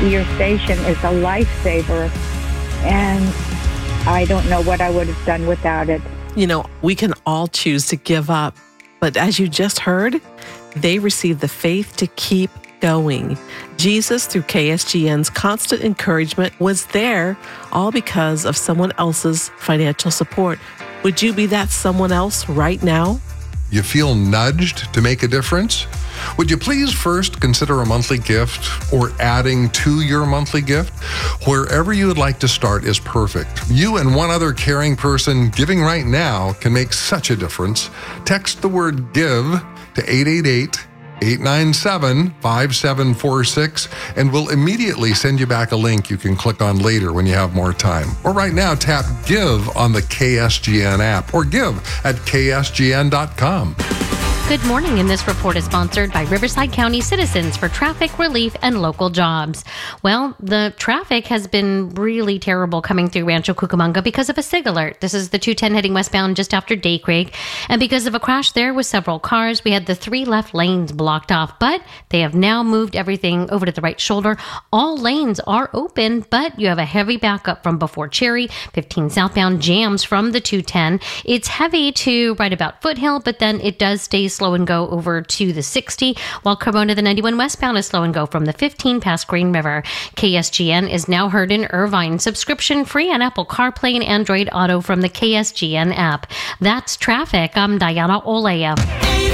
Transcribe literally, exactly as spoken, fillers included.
your station is a lifesaver, and I don't know what I would have done without it. You know, we can all choose to give up, but as you just heard, they received the faith to keep going. Jesus, through K S G N's constant encouragement, was there, all because of someone else's financial support. Would you be that someone else right now? You feel nudged to make a difference? Would you please first consider a monthly gift or adding to your monthly gift? Wherever you would like to start is perfect. You and one other caring person giving right now can make such a difference. Text the word GIVE to eight eight eight, eight nine seven, five seven four six, and we'll immediately send you back a link you can click on later when you have more time. Or right now, tap GIVE on the K S G N app or give at K S G N dot com. Good morning, and this report is sponsored by Riverside County Citizens for Traffic Relief and Local Jobs. Well, the traffic has been really terrible coming through Rancho Cucamonga because of a SIG alert. This is the two ten heading westbound just after Day Creek. And because of a crash there with several cars, we had the three left lanes blocked off. But they have now moved everything over to the right shoulder. All lanes are open, but you have a heavy backup from before Cherry. fifteen southbound jams from the two ten. It's heavy to right about Foothill, but then it does stay slow and go over to the sixty, while Cremona, the ninety-one westbound, is slow and go from the fifteen past Green River. K S G N is now heard in Irvine, subscription free on Apple CarPlay and Android Auto from the K S G N app. That's traffic. I'm Diana Olea.